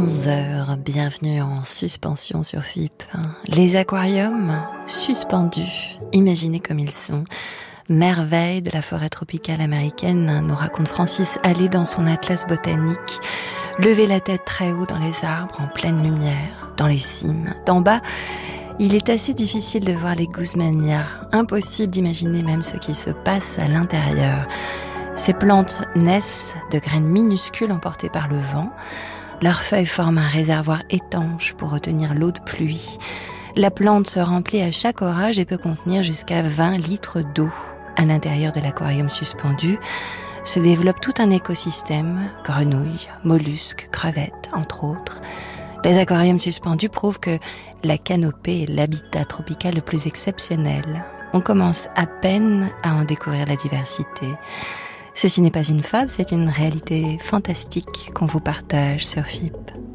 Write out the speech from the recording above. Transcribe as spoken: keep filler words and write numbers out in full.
onze heures, bienvenue en suspension sur F I P. Les aquariums suspendus, imaginez comme ils sont. Merveille de la forêt tropicale américaine, nous raconte Francis Allais dans son atlas botanique. Levez la tête très haut dans les arbres, en pleine lumière, dans les cimes. D'en bas, il est assez difficile de voir les Guzmania. Impossible d'imaginer même ce qui se passe à l'intérieur. Ces plantes naissent de graines minuscules emportées par le vent. Leurs feuilles forment un réservoir étanche pour retenir l'eau de pluie. La plante se remplit à chaque orage et peut contenir jusqu'à vingt litres d'eau. À l'intérieur de l'aquarium suspendu se développe tout un écosystème, grenouilles, mollusques, crevettes, entre autres. Les aquariums suspendus prouvent que la canopée est l'habitat tropical le plus exceptionnel. On commence à peine à en découvrir la diversité. Ceci n'est pas une fable, c'est une réalité fantastique qu'on vous partage sur F I P.